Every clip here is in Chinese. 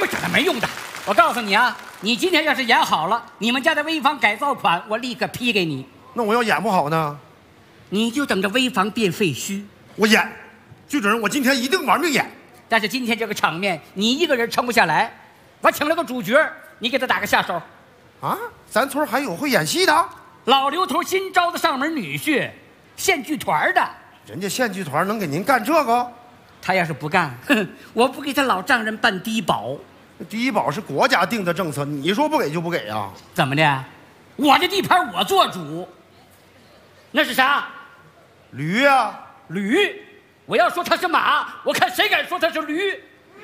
么整的没用的。我告诉你啊，你今天要是演好了，你们家的危房改造款，我立刻批给你。 那我要演不好呢？ 你就等着危房变废墟。 我演，剧主任，我今天一定玩命演。 但是今天这个场面，你一个人撑不下来。我请了个主角，你给他打个下手。 啊，咱村还有会演戏的？ 老刘头新招的上门女婿，县剧团的。 人家县剧团能给您干这个？ 他要是不干，我不给他老丈人办低保。 低保是国家定的政策，你说不给就不给啊？ 怎么的？我这地盘我做主。那是啥？ 驴啊， 驴。我要说他是马，我看谁敢说他是驴。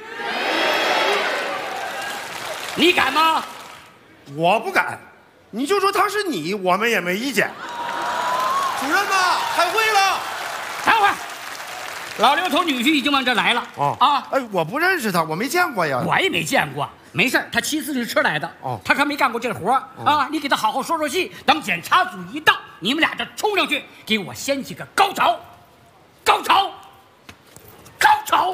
你敢吗？ 我不敢。你就说他是你，我们也没意见。主任呐，开会了。 等会儿，老刘头女婿已经往这来了。 哎，我不认识他，我没见过呀。 我也没见过。没事，他骑自行车来的。他可没干过这活啊！你给他好好说说戏，等检查组一到，你们俩就冲上去，给我掀起个高潮，高潮，高潮！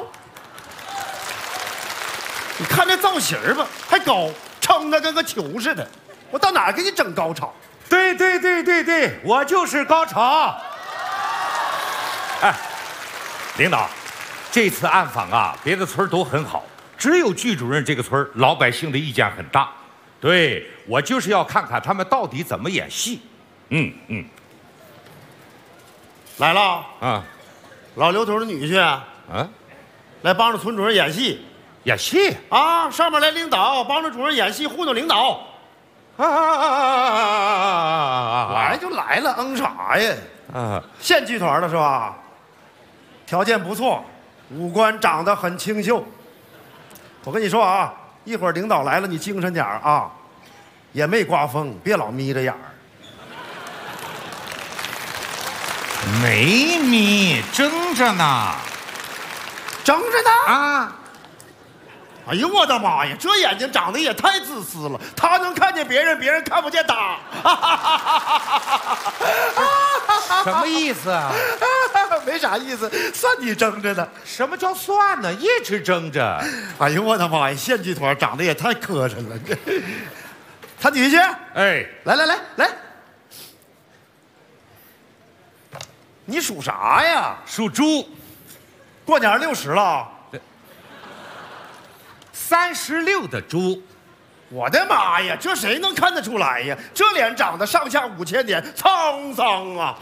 你看这造型吧，还高，撑得跟个球似的。我到哪儿给你整高潮？ 对，我就是高潮。哎，领导，这次暗访啊，别的村都很好，只有剧主任这个村老百姓的意见很大。对，我就是要看看他们到底怎么演戏。 来了啊， 老刘头的女婿啊，来帮着村主任演戏。 演戏啊！上面来领导帮着主任演戏，糊弄领导。来就来了，嗯啥呀？县剧团的是吧？条件不错，五官长得很清秀。我跟你说啊，一会儿领导来了，你精神点啊，也没刮风，别老眯着眼儿。 没眯，睁着呢。 睁着呢？ 啊！ 哎呦我的妈呀，这眼睛长得也太自私了，他能看见别人，别人看不见他。 什么意思啊？ 没啥意思，算你睁着呢。 什么叫算呢？一直睁着。 哎呦我的妈呀，县剧团长得也太磕碜了。他女婿， 哎， 来，你属啥呀？ 属猪。 过年60了。 36的猪。 我的妈呀，这谁能看得出来呀？这脸长得上下5000年，沧桑啊！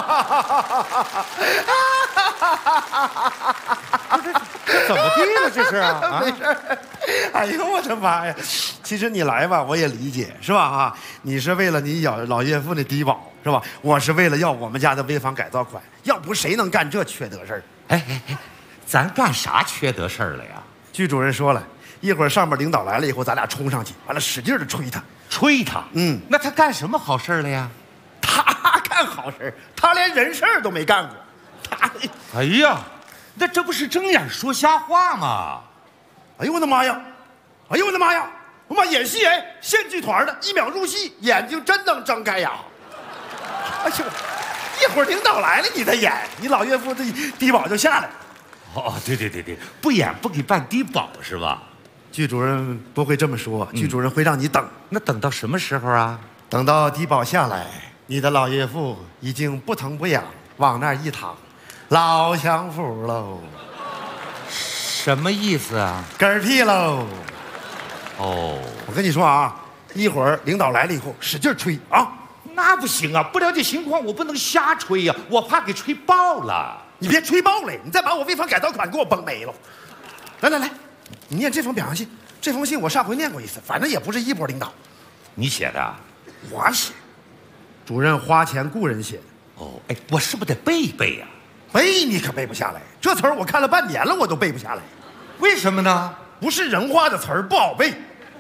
怎么地了这是啊？ 没事。哎呦我的妈呀！其实你来吧，我也理解，是吧？啊，你是为了你老岳父的低保，是吧？我是为了要我们家的危房改造款，要不谁能干这缺德事儿？ 哎，咱干啥缺德事儿了呀？ 剧主任说了，一会儿上面领导来了以后，咱俩冲上去，完了使劲的吹他， 吹他。那他干什么好事了呀？ 他干好事，他连人事都没干过。 哎呀，那这不是睁眼说瞎话吗？ 哎呦我的妈呀！我妈演戏哎，县剧团的，1秒入戏，眼睛真能睁开呀！哎呦，一会儿领导来了你再演，你老岳父这低保就下来。 哦，对，不演不给办低保是吧？ 剧主任不会这么说，剧主任会让你等。 那等到什么时候啊？ 等到低保下来，你的老岳父已经不疼不痒，往那儿一躺，老享福喽。 什么意思啊？ 嗝屁喽！ 哦， 我跟你说啊，一会儿领导来了以后，使劲吹啊！ 那不行啊，不了解情况我不能瞎吹呀，我怕给吹爆了。 你别吹爆了，你再把我危房改造款给我崩没了。来，你念这封表扬信，这封信我上回念过一次，反正也不是一波领导。 你写的？ 我写，主任花钱雇人写的。 哦，哎，我是不是得背一背呀？ 背你可背不下来，这词儿我看了半年了，我都背不下来。 为什么呢？ 不是人话的词儿，不好背。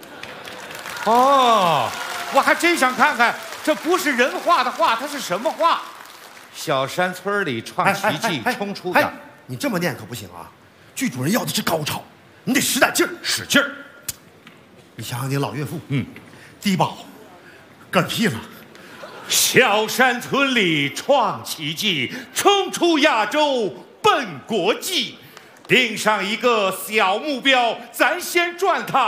哦，我还真想看看，这不是人话的话，它是什么话？小山村里创奇迹，冲出的。 你这么念可不行啊！剧主任要的是高潮，你得使点劲儿，使劲儿。你想想你老岳父，低保，嗝屁了。 小山村里创奇迹，冲出亚洲奔国际，定上一个小目标，咱先赚它